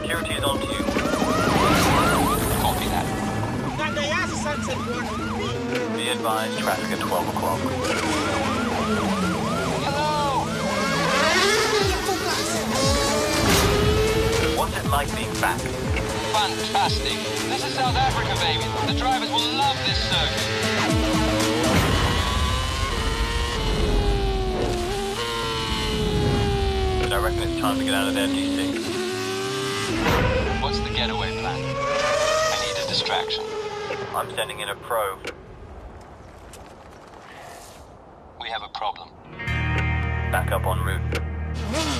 Security is on to you. Copy that. Be advised, traffic at 12 o'clock. Hello! What's it like being back? Fantastic. This is South Africa, baby. The drivers will love this circuit. I reckon it's time to get out of there, DC. What's the getaway plan? I need a distraction. I'm sending in a probe. We have a problem. Back up en route.